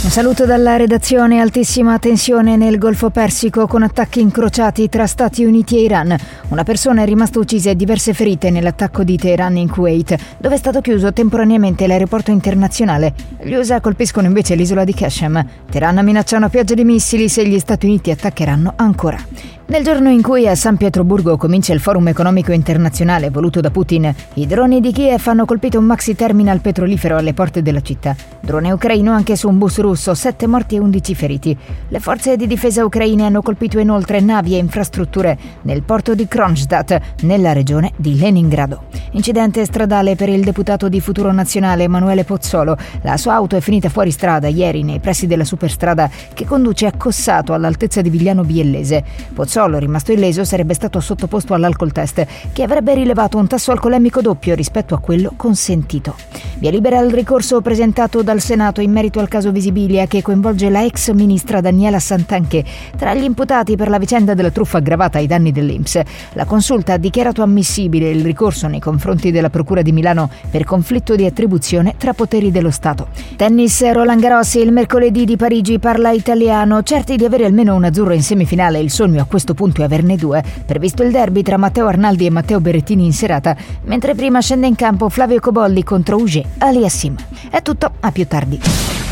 Un saluto dalla redazione. Altissima tensione nel Golfo Persico con attacchi incrociati tra Stati Uniti e Iran. Una persona è rimasta uccisa e diverse ferite nell'attacco di Teheran in Kuwait, dove è stato chiuso temporaneamente l'aeroporto internazionale. Gli USA colpiscono invece l'isola di Qashem. Teheran minaccia una pioggia di missili se gli Stati Uniti attaccheranno ancora. Nel giorno in cui a San Pietroburgo comincia il forum economico internazionale voluto da Putin, i droni di Kiev hanno colpito un maxi terminal petrolifero alle porte della città. Drone ucraino anche su un bus russo, 7 morti e 11 feriti. Le forze di difesa ucraine hanno colpito inoltre navi e infrastrutture nel porto di Kronstadt, nella regione di Leningrado. Incidente stradale per il deputato di Futuro Nazionale Emanuele Pozzolo. La sua auto è finita fuori strada ieri nei pressi della superstrada che conduce a Cossato all'altezza di Vigliano Biellese. Pozzolo, rimasto illeso, sarebbe stato sottoposto all'alcol test che avrebbe rilevato un tasso alcolemico doppio rispetto a quello consentito. Via libera al ricorso presentato dal Senato in merito al caso Visibilia che coinvolge la ex ministra Daniela Santanchè tra gli imputati per la vicenda della truffa aggravata ai danni dell'INPS. La Consulta ha dichiarato ammissibile il ricorso nei confronti della Procura di Milano per conflitto di attribuzione tra poteri dello Stato. Tennis, Roland Garros, il mercoledì di Parigi parla italiano, certi di avere almeno un azzurro in semifinale. Il sogno a questo punto è averne 2. Previsto il derby tra Matteo Arnaldi e Matteo Berrettini in serata, mentre prima scende in campo Flavio Cobolli contro Auger Aliassime. È tutto, a più tardi.